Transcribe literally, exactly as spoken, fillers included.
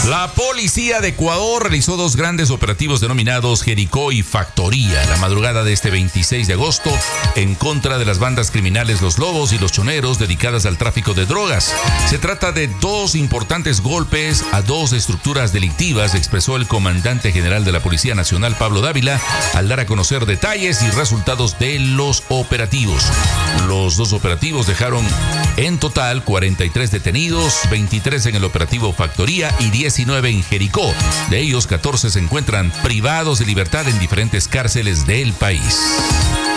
La policía de Ecuador realizó dos grandes operativos denominados Jericó y Factoría la madrugada de este veintiséis de agosto en contra de las bandas criminales Los Lobos y Los Choneros dedicadas al tráfico de drogas. Se trata de dos importantes golpes a dos estructuras delictivas, expresó el comandante general de la Policía Nacional, Pablo Dávila, al dar a conocer detalles y resultados de los operativos. Los dos operativos dejaron en total cuarenta y tres detenidos, veintitrés en el operativo Factoría y diecinueve en Jericó. De ellos, catorce se encuentran privados de libertad en diferentes cárceles del país.